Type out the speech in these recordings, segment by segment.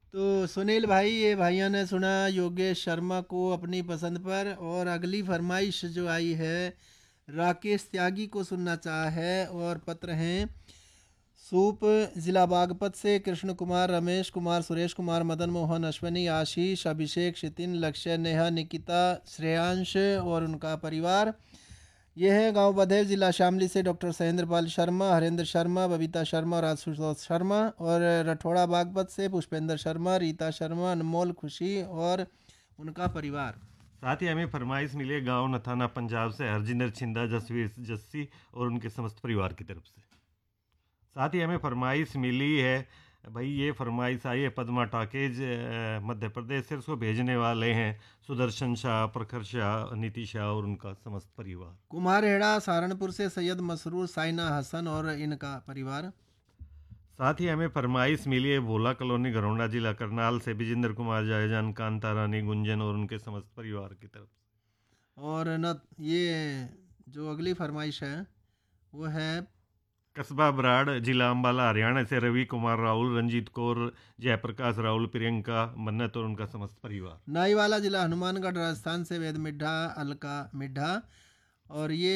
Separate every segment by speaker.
Speaker 1: तो सुनील भाई, ये भाइयों ने सुना योगेश शर्मा को अपनी पसंद पर, और अगली फरमाइश जो आई है राकेश त्यागी को सुनना चाहा है। और पत्र हैं सूप, जिला बागपत से कृष्ण कुमार, रमेश कुमार, सुरेश कुमार, मदन मोहन, अश्वनी, आशीष, अभिषेक, शितिन, लक्ष्य, नेहा, निकिता, श्रेयांश और उनका परिवार। ये है गांव बधेव, जिला शामली से डॉक्टर सहेंद्र पाल शर्मा, हरेंद्र शर्मा, बबीता शर्मा और आशुतोष शर्मा। और रठौड़ा बागपत से पुष्पेंद्र शर्मा, रीता शर्मा, अनमोल, खुशी और उनका परिवार।
Speaker 2: साथ ही हमें फरमाइश मिली है गांव नथाना पंजाब से हरजिंदर छिंदा, जसवीर जस्सी और उनके समस्त परिवार की तरफ से। साथ ही हमें फरमाइश मिली है भाई, ये फरमाइश आई है पद्मा टाकेज मध्य प्रदेश से। उसको भेजने वाले हैं सुदर्शन शाह, प्रखर शाह, नीति शाह और उनका समस्त परिवार।
Speaker 1: कुमारहेड़ा सहारनपुर से सैयद मसरूर, साइना हसन और इनका परिवार।
Speaker 2: साथ ही हमें फरमाइश मिली है भोला कॉलोनी, घरौंडा, जिला करनाल से विजेंद्र कुमार जायजान, कांता रानी, गुंजन और उनके समस्त परिवार की तरफ से।
Speaker 1: और न ये जो अगली फरमाइश है वो है
Speaker 2: कस्बा बराड़, जिला अम्बाला, हरियाणा से रवि कुमार राहुल, रंजीत कौर, जयप्रकाश राहुल, प्रियंका मन्नत और उनका समस्त परिवार।
Speaker 1: नाईवाला, जिला हनुमानगढ़, राजस्थान से वेद मिड्ढा, अलका मिड्ढा। और ये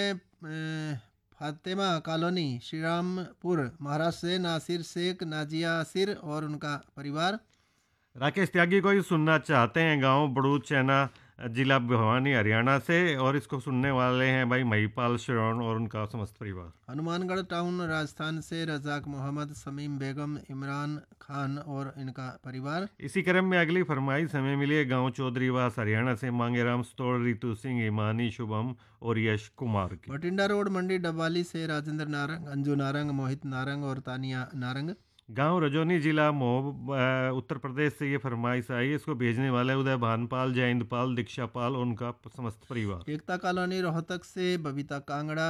Speaker 1: हैं फातिमा कॉलोनी, श्री रामपुर, महाराष्ट्र से नासिर शेख, नाजिया सिर और उनका परिवार।
Speaker 2: राकेश त्यागी को ही सुनना चाहते हैं गांव बड़ूच चैना, जिला भिवानी, हरियाणा से। और इसको सुनने वाले हैं भाई महिपाल श्रवण और उनका समस्त परिवार।
Speaker 1: हनुमानगढ़ टाउन, राजस्थान से रजाक मोहम्मद, समीम बेगम, इमरान खान और इनका परिवार।
Speaker 2: इसी क्रम में अगली फरमाइश हमें मिली है गांव चौधरीवास, हरियाणा से मांगेराम स्तोड़, रितु सिंह, हिमानी, शुभम और यश कुमार की।
Speaker 1: बठिंडा रोड, मंडी डब्बाली से राजेंद्र नारंग, अंजू नारंग, मोहित नारंग और तानिया नारंग।
Speaker 2: गांव रजौनी, जिला उत्तर प्रदेश से ये फरमाइश आई है। इसको भेजने वाले उदय भानपाल, जयंत पाल, दीक्षा पाल और उनका समस्त परिवार।
Speaker 1: एकता कॉलोनी, रोहतक से बबीता कांगड़ा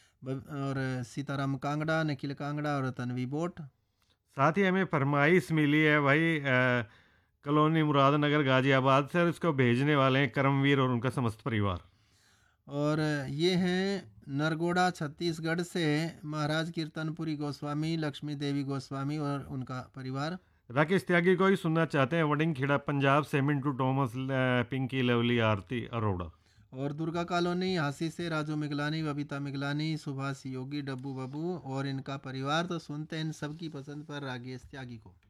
Speaker 1: और सीताराम कांगड़ा, निखिल कांगड़ा और तन्वी बोट।
Speaker 2: साथ ही हमें फरमाइश मिली है भाई कॉलोनी मुरादनगर, गाजियाबाद से। और इसको भेजने वाले हैं करमवीर और उनका समस्त परिवार।
Speaker 1: और ये हैं नरगोड़ा, छत्तीसगढ़ से महाराज कीर्तनपुरी गोस्वामी, लक्ष्मी देवी गोस्वामी और उनका परिवार।
Speaker 2: राकेश त्यागी को ही सुनना चाहते हैं वडिंग खेड़ा, पंजाब से मिंटू टॉमस, पिंकी, लवली, आरती अरोड़ा।
Speaker 1: और दुर्गा कॉलोनी, हांसी से राजू मिगलानी, बबीता मिगलानी, सुभाष योगी, डब्बू बबू और इनका परिवार। तो सुनते हैं इन सबकी पसंद पर राकेश त्यागी को।